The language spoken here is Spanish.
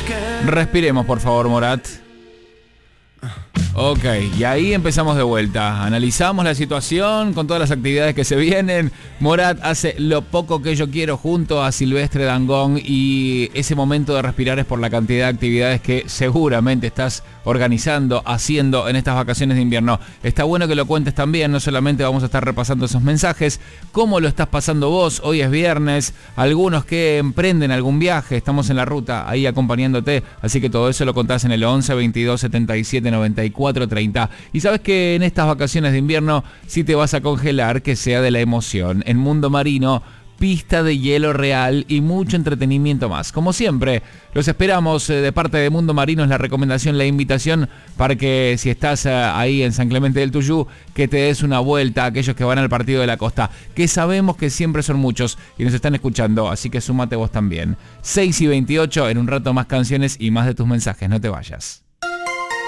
Respiremos, por favor, Morat. Ok, y ahí empezamos de vuelta. Analizamos la situación con todas las actividades que se vienen. Morat hace Lo poco que yo quiero junto a Silvestre Dangond, y ese momento de respirar es por la cantidad de actividades que seguramente estás organizando, haciendo en estas vacaciones de invierno. Está bueno que lo cuentes también, no solamente vamos a estar repasando esos mensajes, cómo lo estás pasando vos. Hoy es viernes, algunos que emprenden algún viaje, estamos en la ruta ahí acompañándote, así que todo eso lo contás en el 11 22 77 94 30. Y sabes que en estas vacaciones de invierno, si te vas a congelar, que sea de la emoción. En Mundo Marino, pista de hielo real y mucho entretenimiento más. Como siempre, los esperamos de parte de Mundo Marino. Es la recomendación, la invitación para que, si estás ahí en San Clemente del Tuyú, que te des una vuelta a aquellos que van al partido de la costa, que sabemos que siempre son muchos y nos están escuchando, así que súmate vos también. 6 y 28, en un rato más canciones y más de tus mensajes, no te vayas.